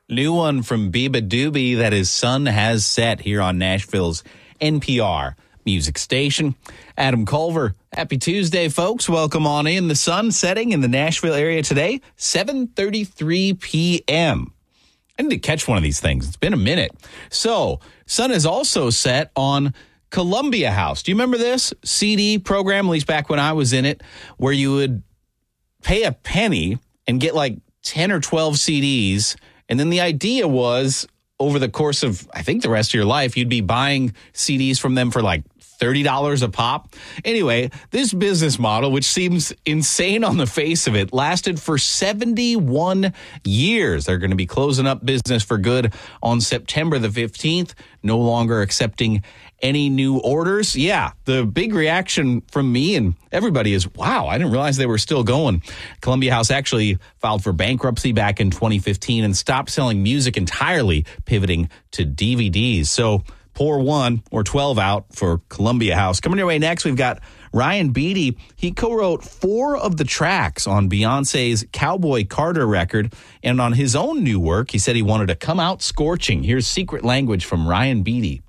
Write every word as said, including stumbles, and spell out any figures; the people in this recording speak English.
New one from Biba Doobie that his son has set here on Nashville's N P R music station. Adam Culver, happy Tuesday, folks. Welcome on in. The sun setting in the Nashville area today, seven thirty-three p.m. I need to catch one of these things. It's been a minute. So, sun is also set on Columbia House. Do you remember this C D program, at least back when I was in it, where you would pay a penny and get like ten or twelve C Ds, and then the idea was over the course of, I think, the rest of your life, you'd be buying C Ds from them for like thirty dollars a pop. Anyway, this business model, which seems insane on the face of it, lasted for seventy-one years. They're going to be closing up business for good on September the fifteenth, no longer accepting any new orders. Yeah, the big reaction from me and everybody is, wow, I didn't realize they were still going. Columbia House actually filed for bankruptcy back in twenty fifteen and stopped selling music entirely, pivoting to D V Ds. So pour one or twelve out for Columbia House. Coming your way next, we've got Ryan Beatty. He co-wrote four of the tracks on Beyonce's Cowboy Carter record, and on his own new work, he said he wanted to come out scorching. Here's Secret Language from Ryan Beatty.